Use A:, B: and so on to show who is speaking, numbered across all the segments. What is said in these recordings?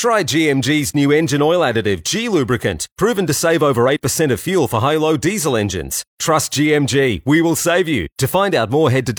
A: Try GMG's new engine oil additive, G-Lubricant, proven to save over 8% of fuel for high-low diesel engines. Trust GMG, we will save you. To find out more, head to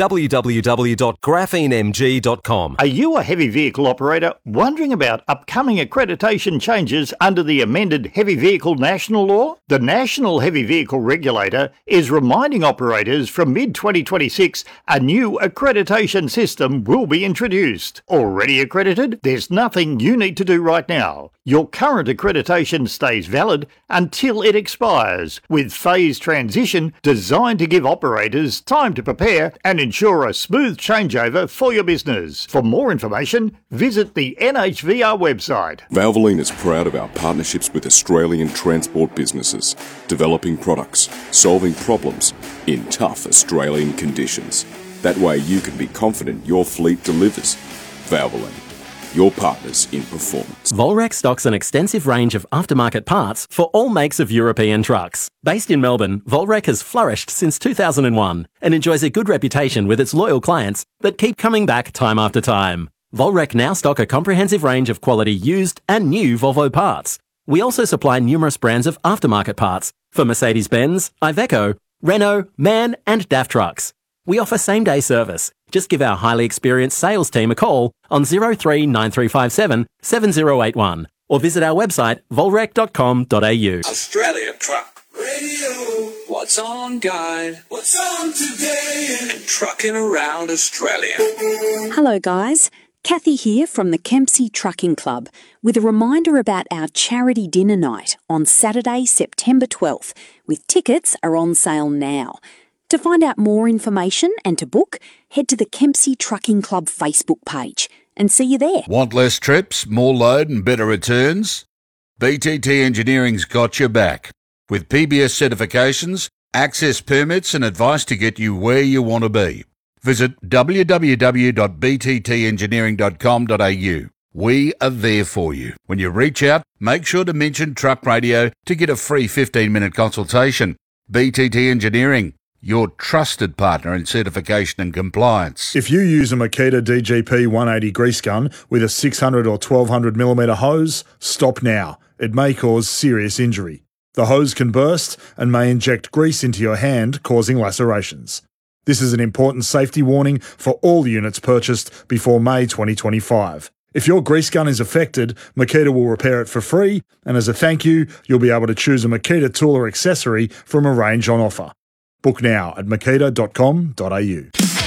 A: www.graphenemg.com.
B: Are you a heavy vehicle operator wondering about upcoming accreditation changes under the amended Heavy Vehicle National Law? The National Heavy Vehicle Regulator is reminding operators from mid-2026 a new accreditation system will be introduced. Already accredited? There's nothing you need to do right now. Your current accreditation stays valid until it expires, with phased transition designed to give operators time to prepare and ensure a smooth changeover for your business. For more information, visit the NHVR website.
C: Valvoline is proud of our partnerships with Australian transport businesses, developing products, solving problems in tough Australian conditions. That way you can be confident your fleet delivers. Valvoline, your partners in performance.
D: Volrec stocks an extensive range of aftermarket parts for all makes of European trucks. Based in Melbourne, Volrec has flourished since 2001 and enjoys a good reputation with its loyal clients that keep coming back time after time. Volrec now stock a comprehensive range of quality used and new Volvo parts. We also supply numerous brands of aftermarket parts for Mercedes-Benz, Iveco, Renault, MAN and DAF trucks. We offer same-day service. Just give our highly experienced sales team a call on 039357 7081 or visit our website volrec.com.au.
E: Australia Truck Radio. What's on, guide? What's on today? Trucking around Australia.
F: Hello, guys. Kathy here from the Kempsey Trucking Club with a reminder about our charity dinner night on Saturday, September 12th, with tickets are on sale now. To find out more information and to book, head to the Kempsey Trucking Club Facebook page and see you there.
G: Want less trips, more load and better returns? BTT Engineering's got your back. With PBS certifications, access permits and advice to get you where you want to be. Visit www.bttengineering.com.au. We are there for you. When you reach out, make sure to mention Truck Radio to get a free 15-minute consultation. BTT Engineering, your trusted partner in certification and compliance.
H: If you use a Makita DGP 180 grease gun with a 600 or 1200 millimetre hose, stop now. It may cause serious injury. The hose can burst and may inject grease into your hand, causing lacerations. This is an important safety warning for all units purchased before May 2025. If your grease gun is affected, Makita will repair it for free, and as a thank you, you'll be able to choose a Makita tool or accessory from a range on offer. Book now at makita.com.au.